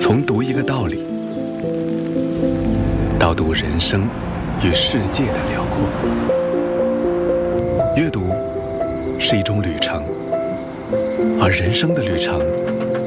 从读一个道理，到读人生与世界的辽阔。阅读是一种旅程，而人生的旅程